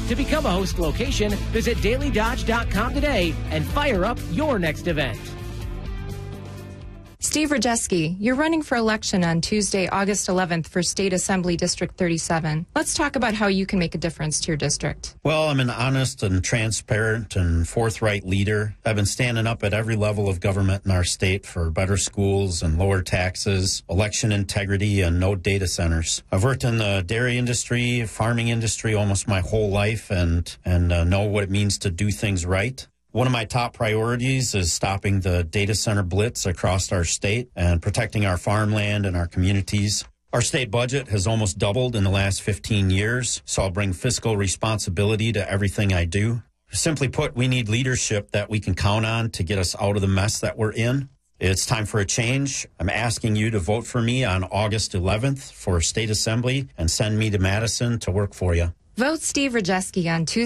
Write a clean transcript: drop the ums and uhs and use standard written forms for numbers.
To become a host location, visit dailydodge.com today and fire up your next event. Steve Rajeski, you're running for election on Tuesday, August 11th for State Assembly District 37. Let's talk about how you can make a difference to your district. Well, I'm an honest and transparent and forthright leader. I've been standing up at every level of government in our state for better schools and lower taxes, election integrity, and no data centers. I've worked in the dairy industry, farming industry almost my whole life and know what it means to do things right. One of my top priorities is stopping the data center blitz across our state and protecting our farmland and our communities. Our state budget has almost doubled in the last 15 years, so I'll bring fiscal responsibility to everything I do. Simply put, we need leadership that we can count on to get us out of the mess that we're in. It's time for a change. I'm asking you to vote for me on August 11th for State Assembly and send me to Madison to work for you. Vote Steve Rajeski on Tuesday.